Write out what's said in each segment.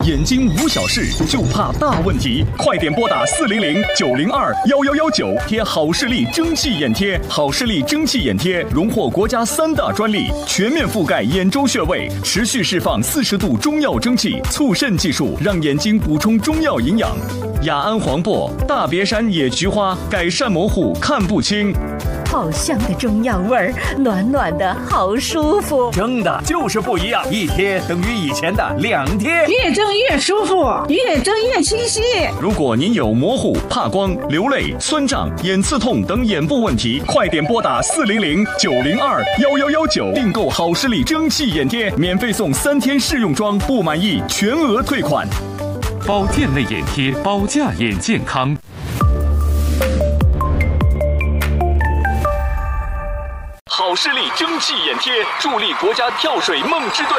眼睛无小事，就怕大问题。快点拨打400-902-1119，贴好视力蒸汽眼贴。好视力蒸汽眼贴荣获国家3大专利，全面覆盖眼周穴位，持续释放40度中药蒸汽，促渗技术让眼睛补充中药营养。雅安黄柏、大别山野菊花改善模糊看不清。 好香的中药味儿，暖暖的好舒服。 蒸的就是不一样，一贴等于以前的2贴， 越蒸越舒服，越蒸越清晰。 如果您有模糊、怕光、流泪、酸胀、眼刺痛等眼部问题，快点拨打400-902-1119，订购好视力蒸汽眼贴，免费送3天试用装，不满意全额退款。 保健类眼贴，保驾眼健康。 好视力蒸汽眼贴助力国家跳水梦之队。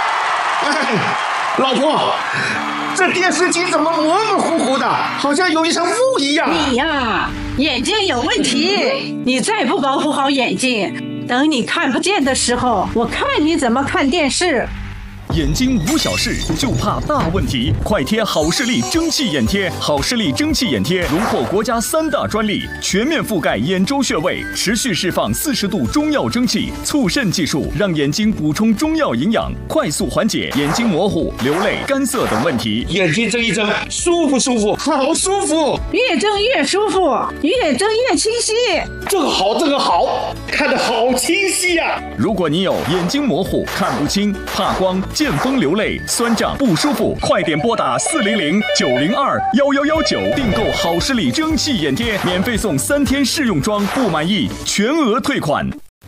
老婆，这电视机怎么模模糊糊的，好像有一层雾一样。 你呀，眼睛有问题，你再不保护好眼睛，等你看不见的时候，我看你怎么看电视。 眼睛无小事，就怕大问题。快贴好视力蒸汽眼贴。好视力蒸汽眼贴荣获国家3大专利，全面覆盖眼周穴位，持续释放40度中药蒸汽，促渗技术让眼睛补充中药营养，快速缓解眼睛模糊、流泪、干涩等问题。 眼睛睁一睁，舒服舒服，好舒服。 越蒸越舒服，越蒸越清晰。 这个好，看得好清晰呀。 如果你有眼睛模糊、看不清、怕光、见风流泪、酸胀不舒服，快点拨打400-902-1119，订购好视力蒸汽眼贴，免费送3天试用装，不满意全额退款。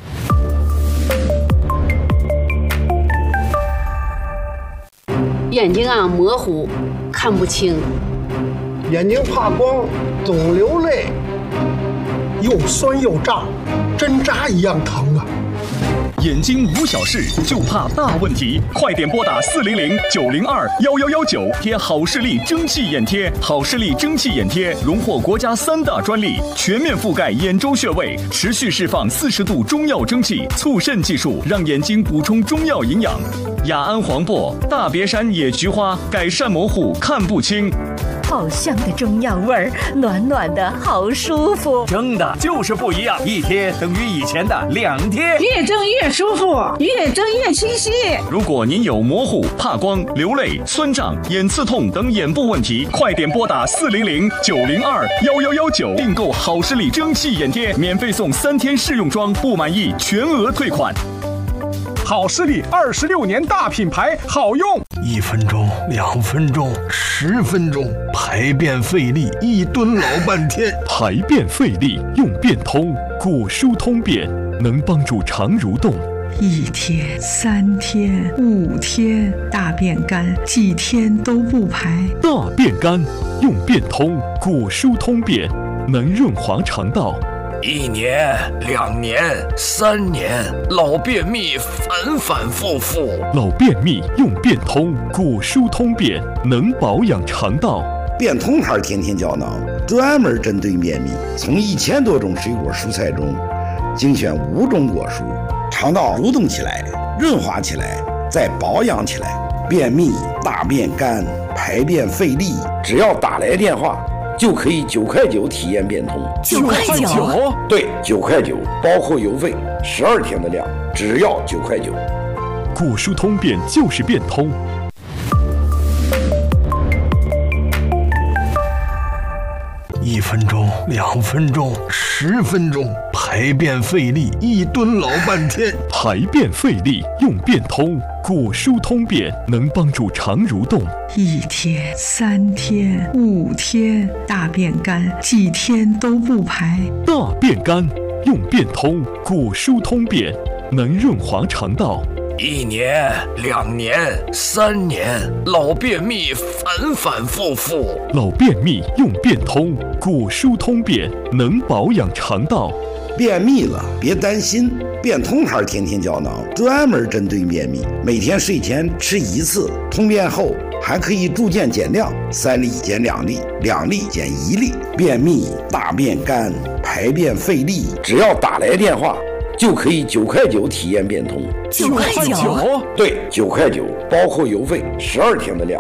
眼睛模糊，看不清， 眼睛怕光，总流泪，又酸又胀，针扎一样疼啊。 眼睛无小事，就怕大问题。快点拨打400-902-1119，贴好视力蒸汽眼贴。好视力蒸汽眼贴荣获国家3大专利，全面覆盖眼周穴位，持续释放40度中药蒸汽，促渗技术让眼睛补充中药营养。雅安黄柏、大别山野菊花改善模糊看不清。 好香的中药味儿，暖暖的好舒服。 蒸的就是不一样，一贴等于以前的2贴， 越蒸越舒服，越蒸越清晰。 如果您有模糊、怕光、流泪、酸胀、眼刺痛等眼部问题，快点拨打400-902-1119，订购好视力蒸汽眼贴，免费送3天试用装，不满意全额退款。 好视力26年大品牌，好用。 1分钟、2分钟、10分钟，排便费力，一蹲老半天。 排便费力用便通，果舒通便，能帮助肠蠕动。 1天、3天、5天，大便干，几天都不排。 大便干用便通，果舒通便，能润滑肠道。 1年、2年、3年，老便秘反反复复。 老便秘用便通，果舒通便，能保养肠道。 便通牌天天胶囊专门针对便秘，从1000多种水果蔬菜中精选5种果蔬，肠道蠕动起来，润滑起来，再保养起来。便秘、大便干、排便费力，只要打来电话就可以9块9体验便通。 9块9？ 对，9块9，包括邮费，12天的量，只要9块9。 果舒通便就是便通。 1分钟、2分钟、10分钟，排便费力，一蹲老半天。 排便费力用便通，果舒通便，能帮助肠蠕动。 1天、3天、5天，大便干，几天都不排。 大便干用便通，果舒通便，能润滑肠道。 1年、2年、3年，老便秘反反复复。 老便秘用便通，果舒通便，能保养肠道。 便秘了别担心，便通牌天天胶囊专门针对便秘，每天睡前吃1次，通便后还可以逐渐减量，3粒减2粒，2粒减1粒。便秘、大便干、排便费力，只要打来电话就可以9块9体验便通。 9块9？ 对，9块9，包括邮费12天的量，